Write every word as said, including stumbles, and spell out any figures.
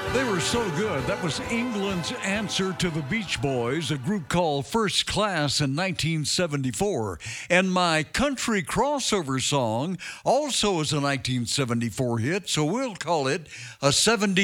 They were so good. That was England's answer to the Beach Boys, a group called First Class in nineteen seventy-four. And my country crossover song also is a nineteen seventy-four hit, so we'll call it a seventy.